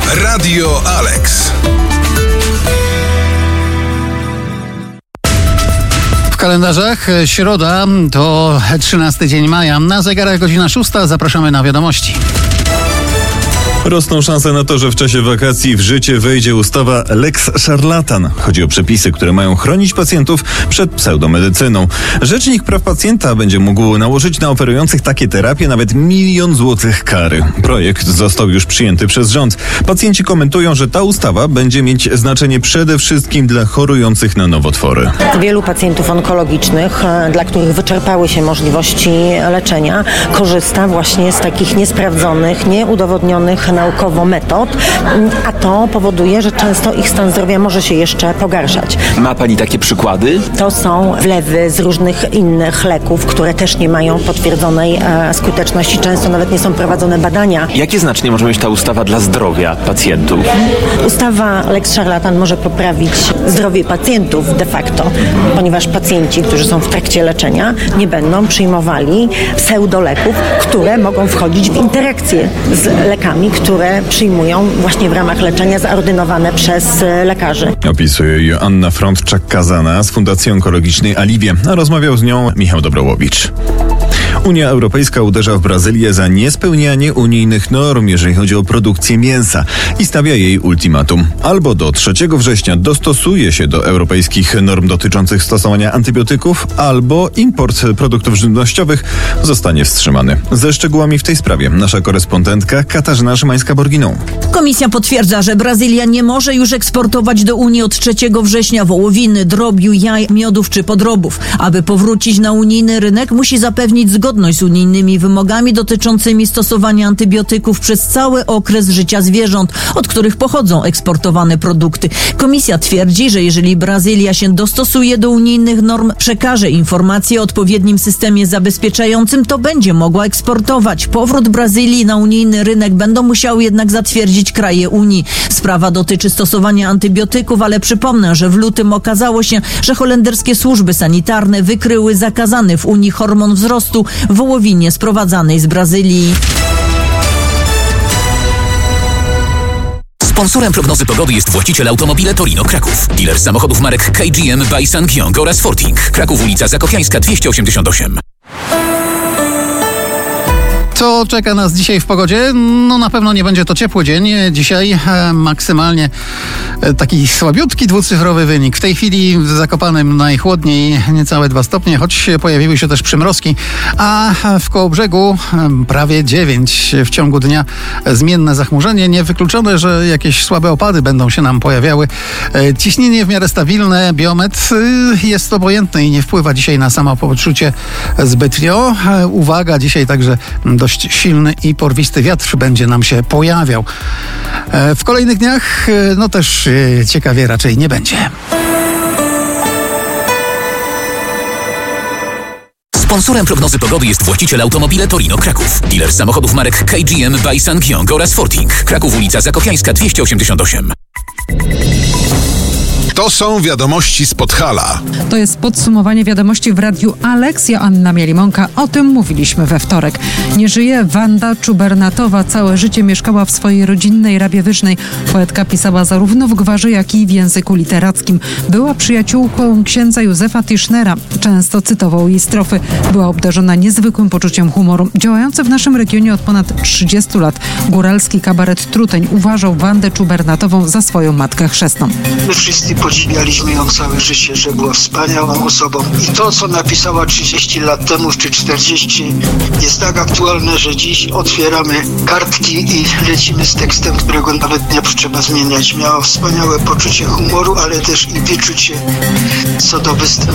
Radio Alex. W kalendarzach środa to 13 dzień maja. Na zegarach godzina 6. Zapraszamy na wiadomości. Rosną szanse na to, że w czasie wakacji w życie wejdzie ustawa Lex Szarlatan. Chodzi o przepisy, które mają chronić pacjentów przed pseudomedycyną. Rzecznik praw pacjenta będzie mógł nałożyć na oferujących takie terapie nawet 1 000 000 złotych kary. Projekt został już przyjęty przez rząd. Pacjenci komentują, że ta ustawa będzie mieć znaczenie przede wszystkim dla chorujących na nowotwory. Wielu pacjentów onkologicznych, dla których wyczerpały się możliwości leczenia, korzysta właśnie z takich niesprawdzonych, nieudowodnionych naukowo metod, a to powoduje, że często ich stan zdrowia może się jeszcze pogarszać. Ma Pani takie przykłady? To są wlewy z różnych innych leków, które też nie mają potwierdzonej skuteczności. Często nawet nie są prowadzone badania. Jakie znaczenie może mieć ta ustawa dla zdrowia pacjentów? Ustawa Lex Szarlatan może poprawić zdrowie pacjentów de facto, ponieważ pacjenci, którzy są w trakcie leczenia, nie będą przyjmowali pseudoleków, które mogą wchodzić w interakcję z lekami, które przyjmują właśnie w ramach leczenia zordynowane przez lekarzy. Opisuje Joanna Frądczak-Kazana z Fundacji Onkologicznej Aliwie, a rozmawiał z nią Michał Dobrołowicz. Unia Europejska uderza w Brazylię za niespełnianie unijnych norm, jeżeli chodzi o produkcję mięsa i stawia jej ultimatum. Albo do 3 września dostosuje się do europejskich norm dotyczących stosowania antybiotyków, albo import produktów żywnościowych zostanie wstrzymany. Ze szczegółami w tej sprawie nasza korespondentka Katarzyna Szymańska-Borginą. Komisja potwierdza, że Brazylia nie może już eksportować do Unii od 3 września wołowiny, drobiu, jaj, miodów czy podrobów. Aby powrócić na unijny rynek, musi zapewnić zgodność z unijnymi wymogami dotyczącymi stosowania antybiotyków przez cały okres życia zwierząt, od których pochodzą eksportowane produkty. Komisja twierdzi, że jeżeli Brazylia się dostosuje do unijnych norm, przekaże informacje o odpowiednim systemie zabezpieczającym, to będzie mogła eksportować. Powrót Brazylii na unijny rynek będą musiały jednak zatwierdzić kraje Unii. Sprawa dotyczy stosowania antybiotyków, ale przypomnę, że w lutym okazało się, że holenderskie służby sanitarne wykryły zakazany w Unii hormon wzrostu w wołowinie sprowadzanej z Brazylii. Sponsorem prognozy pogody jest właściciel Automobile Torino Kraków. Dealer samochodów marek KGM by Sangyong oraz Forting. Kraków, ulica Zakopiańska 288. Co czeka nas dzisiaj w pogodzie? No na pewno nie będzie to ciepły dzień. Dzisiaj maksymalnie taki słabiutki dwucyfrowy wynik. W tej chwili w Zakopanem najchłodniej niecałe 2 stopnie, choć pojawiły się też przymrozki, a w Kołobrzegu prawie 9 w ciągu dnia. Zmienne zachmurzenie. Niewykluczone, że jakieś słabe opady będą się nam pojawiały. Ciśnienie w miarę stabilne. Biometr jest obojętny i nie wpływa dzisiaj na samopoczucie zbytnio. Uwaga, dzisiaj także dość silny i porwisty wiatr będzie nam się pojawiał. W kolejnych dniach no też ciekawie raczej nie będzie. Sponsorem prognozy pogody jest właściciel Automobile Torino Kraków. Dealer samochodów marek KGM by Sangyong oraz Forting. Kraków, ulica Zakopiańska 288. To są wiadomości z Podhala. To jest podsumowanie wiadomości w Radiu Alex. Joanna Mielimonka. O tym mówiliśmy we wtorek. Nie żyje Wanda Czubernatowa. Całe życie mieszkała w swojej rodzinnej Rabiewyżnej. Poetka pisała zarówno w gwarze, jak i w języku literackim. Była przyjaciółką księdza Józefa Tischnera. Często cytował jej strofy. Była obdarzona niezwykłym poczuciem humoru. Działający w naszym regionie od ponad 30 lat góralski kabaret Truteń uważał Wandę Czubernatową za swoją matkę chrzestną. My wszyscy podziwialiśmy ją całe życie, że była wspaniałą osobą. I to, co napisała 30 lat temu, czy 40, jest tak aktualne, że dziś otwieramy kartki i lecimy z tekstem, którego nawet nie trzeba zmieniać. Miała wspaniałe poczucie humoru, ale też i wyczucie co do